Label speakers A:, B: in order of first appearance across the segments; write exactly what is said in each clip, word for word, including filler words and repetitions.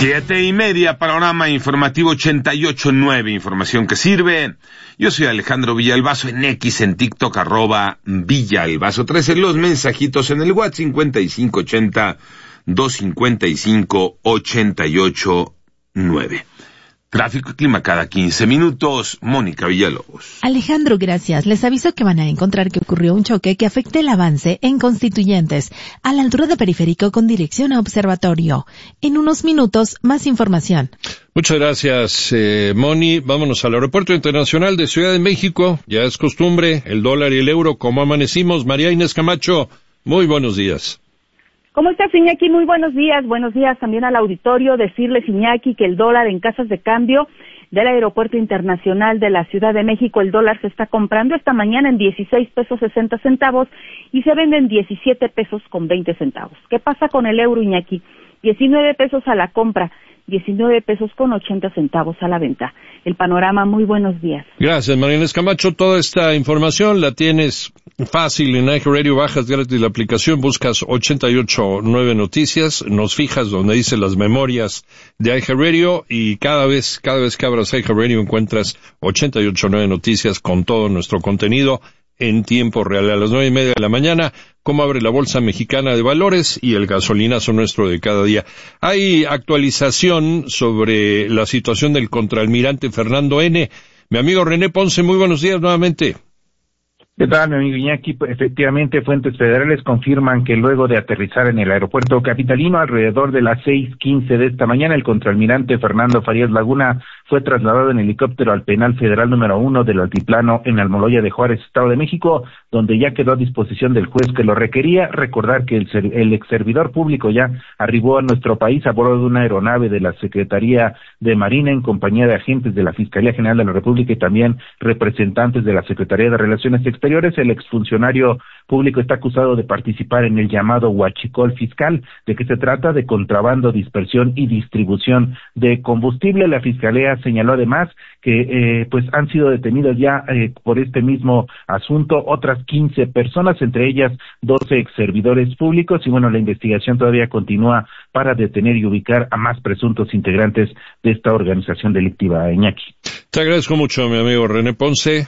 A: Siete y media, panorama informativo ochenta y ocho nueve, información que sirve. Yo soy Alejandro Villalbazo, en X, en TikTok, arroba Villalbazo trece, los mensajitos en el WhatsApp cincuenta y cinco ochenta, doscientos cincuenta y cinco, ochenta y ocho nueve. Tráfico y clima cada quince minutos. Mónica Villalobos.
B: Alejandro, gracias. Les aviso que van a encontrar que ocurrió un choque que afecta el avance en Constituyentes, a la altura de Periférico con dirección a Observatorio. En unos minutos, más información.
C: Muchas gracias, eh, Moni. Vámonos al Aeropuerto Internacional de Ciudad de México. Ya es costumbre, el dólar y el euro, como amanecimos. María Inés Camacho, muy buenos días.
D: ¿Cómo estás, Iñaki? Muy buenos días. Buenos días también al auditorio. Decirles, Iñaki, que el dólar en casas de cambio del Aeropuerto Internacional de la Ciudad de México, el dólar se está comprando esta mañana en dieciséis pesos sesenta centavos y se vende en diecisiete pesos con veinte centavos. ¿Qué pasa con el euro, Iñaki? diecinueve pesos a la compra, diecinueve pesos con ochenta centavos a la venta. El panorama, muy buenos días.
C: Gracias, María Inés Camacho. Toda esta información la tienes fácil en iHeartRadio. Bajas gratis la aplicación, buscas ochenta y ocho nueve Noticias, nos fijas donde dice las memorias de iHeartRadio y cada vez, cada vez que abras iHeartRadio encuentras ochenta y ocho nueve Noticias con todo nuestro contenido en tiempo real. A las nueve y media de la mañana, cómo abre la Bolsa Mexicana de Valores y el gasolinazo nuestro de cada día. Hay actualización sobre la situación del contraalmirante Fernando N. Mi amigo René Ponce, muy buenos días nuevamente.
E: ¿Qué tal, mi amigo Iñaki? Efectivamente, fuentes federales confirman que luego de aterrizar en el aeropuerto capitalino alrededor de las seis quince de esta mañana, el contraalmirante Fernando Farías Laguna fue trasladado en helicóptero al penal federal número uno del Altiplano en Almoloya de Juárez, Estado de México, donde ya quedó a disposición del juez que lo requería. Recordar que el, el ex servidor público ya arribó a nuestro país a bordo de una aeronave de la Secretaría de Marina en compañía de agentes de la Fiscalía General de la República y también representantes de la Secretaría de Relaciones Exteriores. El exfuncionario público está acusado de participar en el llamado huachicol fiscal. ¿De qué se trata? De contrabando, dispersión y distribución de combustible. La Fiscalía señaló además que eh, pues han sido detenidos ya eh, por este mismo asunto otras quince personas, entre ellas doce ex servidores públicos, y bueno, la investigación todavía continúa para detener y ubicar a más presuntos integrantes de esta organización delictiva. Iñaki.
C: Te agradezco mucho, mi amigo René Ponce.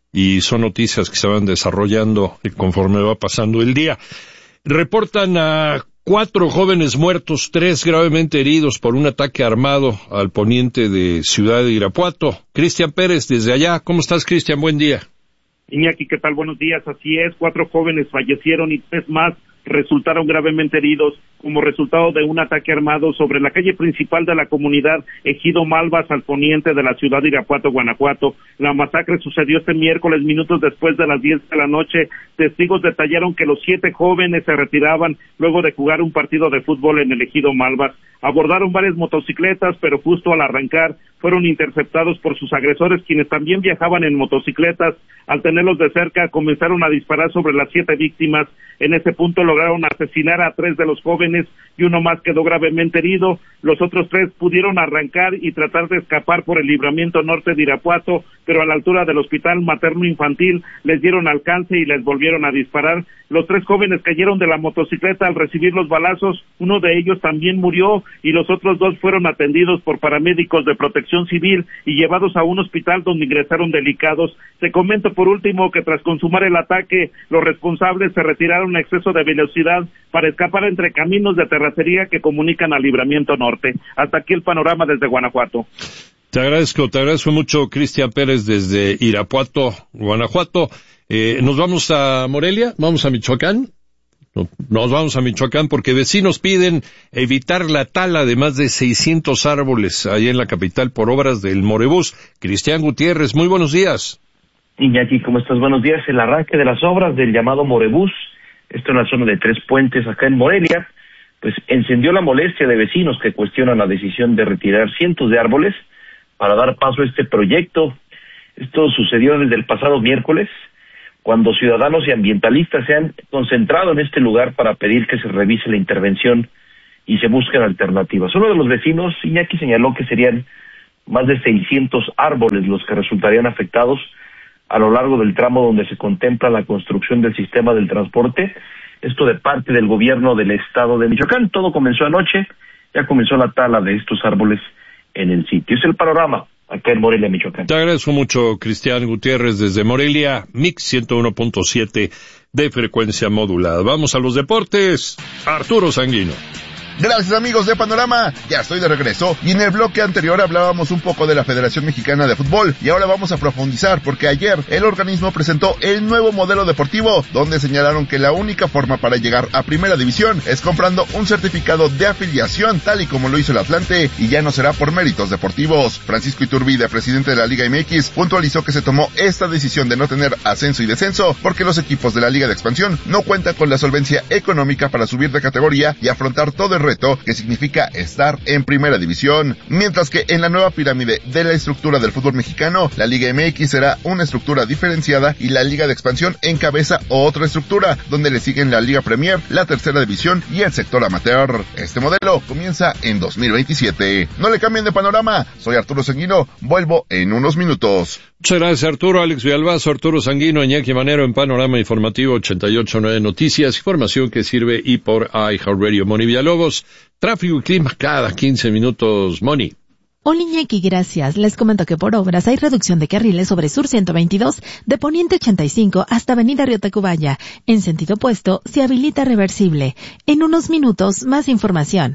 C: Y son noticias que se van desarrollando conforme va pasando el día. Reportan a cuatro jóvenes muertos, tres gravemente heridos por un ataque armado al poniente de Ciudad de Irapuato. Cristian Pérez, desde allá. ¿Cómo estás, Cristian? Buen día.
F: Iñaki, ¿qué tal? Buenos días. Así es, cuatro jóvenes fallecieron y tres más resultaron gravemente heridos como resultado de un ataque armado sobre la calle principal de la comunidad Ejido Malvas al poniente de la ciudad de Irapuato, Guanajuato. La masacre sucedió este miércoles, minutos después de las diez de la noche. Testigos detallaron que los siete jóvenes se retiraban luego de jugar un partido de fútbol en el Ejido Malvas. Abordaron varias motocicletas, pero justo al arrancar fueron interceptados por sus agresores, quienes también viajaban en motocicletas. Al tenerlos de cerca, comenzaron a disparar sobre las siete víctimas. En ese punto lograron asesinar a tres de los jóvenes y uno más quedó gravemente herido. Los otros tres pudieron arrancar y tratar de escapar por el libramiento norte de Irapuato, pero a la altura del hospital materno infantil les dieron alcance y les volvieron a disparar. Los tres jóvenes cayeron de la motocicleta al recibir los balazos. Uno de ellos también murió y los otros dos fueron atendidos por paramédicos de Protección Civil y llevados a un hospital donde ingresaron delicados. Te comento por último que tras consumar el ataque, los responsables se retiraron a exceso de velocidad para escapar entre caminos de terracería que comunican al libramiento norte. Hasta aquí el panorama desde Guanajuato.
C: Te agradezco, te agradezco mucho, Cristian Pérez, desde Irapuato, Guanajuato. Eh, ¿Nos vamos a Morelia? ¿Vamos a Michoacán? No, nos vamos a Michoacán porque vecinos piden evitar la tala de más de seiscientos árboles ahí en la capital por obras del Morebús. Cristian Gutiérrez, muy buenos días.
G: Iñaki, ¿cómo estás? Buenos días. El arranque de las obras del llamado Morebús, esto en la zona de Tres Puentes, acá en Morelia, pues encendió la molestia de vecinos que cuestionan la decisión de retirar cientos de árboles para dar paso a este proyecto. Esto sucedió desde el pasado miércoles, cuando ciudadanos y ambientalistas se han concentrado en este lugar para pedir que se revise la intervención y se busquen alternativas. Uno de los vecinos, Iñaki, señaló que serían más de seiscientos árboles los que resultarían afectados a lo largo del tramo donde se contempla la construcción del sistema del transporte, esto de parte del gobierno del estado de Michoacán. Todo comenzó anoche, ya comenzó la tala de estos árboles en el sitio. Es el panorama acá en Morelia, Michoacán.
C: Te agradezco mucho, Cristian Gutiérrez, desde Morelia, Mix ciento uno punto siete de frecuencia modulada. Vamos a los deportes. Arturo Sanguino.
H: Gracias, amigos de Panorama, ya estoy de regreso, y en el bloque anterior hablábamos un poco de la Federación Mexicana de Fútbol, y ahora vamos a profundizar porque ayer el organismo presentó el nuevo modelo deportivo, donde señalaron que la única forma para llegar a Primera División es comprando un certificado de afiliación, tal y como lo hizo el Atlante, y ya no será por méritos deportivos. Francisco Iturbide, presidente de la Liga M X, puntualizó que se tomó esta decisión de no tener ascenso y descenso, porque los equipos de la Liga de Expansión no cuentan con la solvencia económica para subir de categoría y afrontar todo el reto que significa estar en Primera División, mientras que en la nueva pirámide de la estructura del fútbol mexicano, la Liga M X será una estructura diferenciada y la Liga de Expansión encabeza otra estructura, donde le siguen la Liga Premier, la Tercera División y el sector amateur. Este modelo comienza en dos mil veintisiete. No le cambien de panorama, soy Arturo Sanguino, vuelvo en unos minutos.
C: Muchas gracias, Arturo. Alex Villalbazo, Arturo Sanguino, Iñaki Manero en Panorama Informativo ochenta y ocho punto nueve Noticias, información que sirve y por iHeartRadio. Moni Villalobos, tráfico y clima cada quince minutos. Moni.
B: Hola, Iñaki, gracias. Les comento que por obras hay reducción de carriles sobre Sur ciento veintidós, de Poniente ochenta y cinco hasta Avenida Río Tacubaya. En sentido opuesto, se habilita reversible. En unos minutos, más información.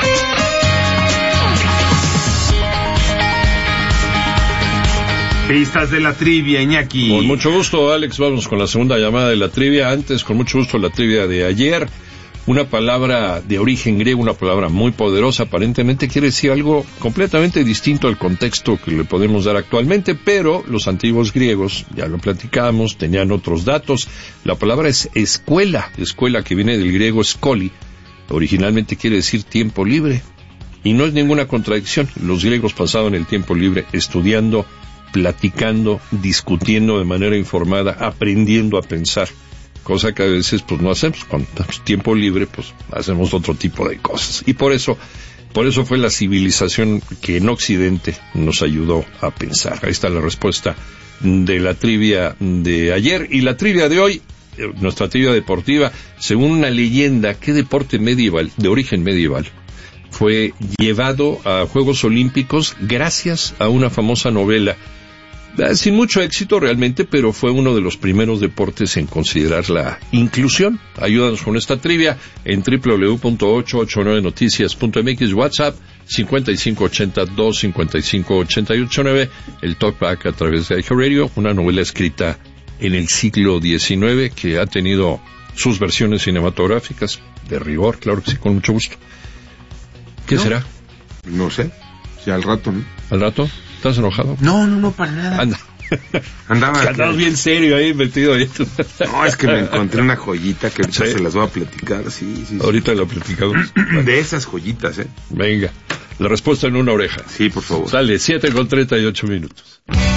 A: Pistas de la trivia, Iñaki.
C: Con mucho gusto, Alex. Vamos con la segunda llamada de la trivia. Antes, con mucho gusto, la trivia de ayer. Una palabra de origen griego, una palabra muy poderosa. Aparentemente quiere decir algo completamente distinto al contexto que le podemos dar actualmente, pero los antiguos griegos, ya lo platicamos, tenían otros datos. La palabra es escuela, escuela que viene del griego skoli. Originalmente quiere decir tiempo libre. Y no es ninguna contradicción. Los griegos pasaban el tiempo libre estudiando, platicando, discutiendo de manera informada, aprendiendo a pensar, cosa que a veces pues no hacemos. Cuando tenemos tiempo libre, pues hacemos otro tipo de cosas. Y por eso, por eso fue la civilización que en Occidente nos ayudó a pensar. Ahí está la respuesta de la trivia de ayer. Y la trivia de hoy, nuestra trivia deportiva, según una leyenda, ¿qué deporte medieval, de origen medieval, fue llevado a Juegos Olímpicos gracias a una famosa novela? Sin mucho éxito realmente, pero fue uno de los primeros deportes en considerar la inclusión. Ayúdanos con esta trivia en doble u doble u doble u punto ochocientos ochenta y nueve noticias punto m x, WhatsApp cincuenta y cinco ochenta, doscientos cincuenta y cinco ochenta y ocho nueve, el Talkback a través de iHeartRadio, una novela escrita en el siglo diecinueve que ha tenido sus versiones cinematográficas de rigor, claro que sí, con mucho gusto. ¿Qué no, será?
A: No sé, si al rato, ¿no?
C: ¿Al rato? ¿Estás enojado?
A: No, no, no, para nada.
C: Anda.
A: Andaba.
C: Andabas bien serio ahí, metido ahí.
A: No, es que me encontré una joyita que ahorita ¿sí? Se las voy a platicar, sí, sí.
C: Ahorita sí. La platicamos.
A: De esas joyitas, ¿eh?
C: Venga, la respuesta en una oreja.
A: Sí, por favor.
C: Sale, siete con treinta y ocho minutos.